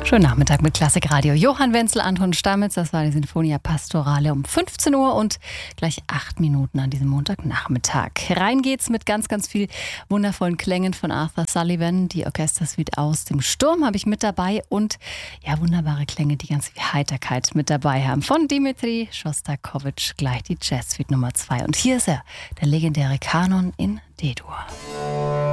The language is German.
Schönen Nachmittag mit Klassikradio. Johann Wenzel, Anton Stamitz, das war die Sinfonia Pastorale um 15 Uhr und gleich 8 Minuten an diesem Montagnachmittag. Rein geht's mit ganz, ganz viel wundervollen Klängen von Arthur Sullivan. Die Orchestersuite aus dem Sturm habe ich mit dabei und ja, wunderbare Klänge, die ganz viel Heiterkeit mit dabei haben. Von Dimitri Schostakowitsch gleich die Jazzsuite Nummer 2. Und hier ist er, der legendäre Kanon in D-Dur.